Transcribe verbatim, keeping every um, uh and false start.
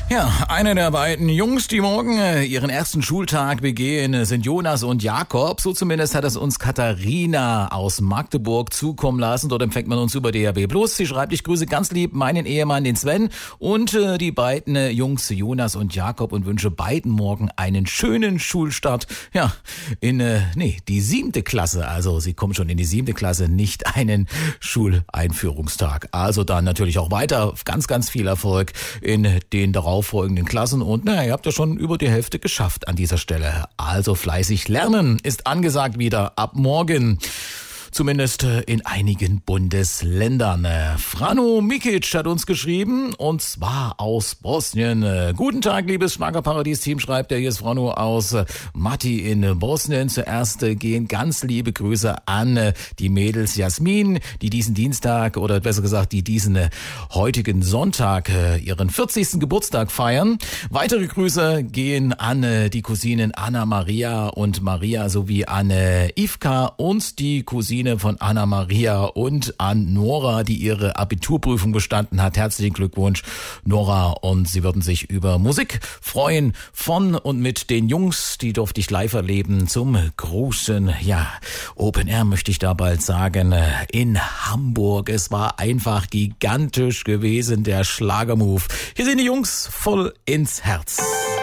Ja, eine der beiden Jungs, die morgen äh, ihren ersten Schultag begehen, äh, sind Jonas und Jakob. So zumindest hat es uns Katharina aus Magdeburg zukommen lassen. Dort empfängt man uns über D A B plus. Sie schreibt, ich grüße ganz lieb meinen Ehemann, den Sven, und äh, die beiden äh, Jungs, Jonas und Jakob, und wünsche beiden morgen einen schönen Schulstart. Ja, in, äh, nee, die siebte Klasse. Also sie kommen schon in die siebte Klasse, nicht einen Schuleinführungstag. Also dann natürlich auch weiter ganz, ganz viel Erfolg in den darauf folgenden Klassen, und naja, ihr habt ja schon über die Hälfte geschafft an dieser Stelle. Also fleißig lernen ist angesagt wieder ab morgen. Zumindest in einigen Bundesländern. Frano Mikic hat uns geschrieben, und zwar aus Bosnien. Guten Tag, liebes Schlagerparadies-Team, schreibt er. Hier ist Frano aus Mati in Bosnien. Zuerst gehen ganz liebe Grüße an die Mädels Jasmin, die diesen Dienstag, oder besser gesagt, die diesen heutigen Sonntag ihren vierzigsten Geburtstag feiern. Weitere Grüße gehen an die Cousinen Anna Maria und Maria sowie an Ivka und die Cousine von Anna Maria und an Nora, die ihre Abiturprüfung bestanden hat. Herzlichen Glückwunsch, Nora, und sie würden sich über Musik freuen von und mit den Jungs, die durfte ich live erleben zum großen, ja, Open Air, möchte ich da bald sagen, in Hamburg. Es war einfach gigantisch gewesen, der Schlagermove. Hier sind die Jungs voll ins Herz.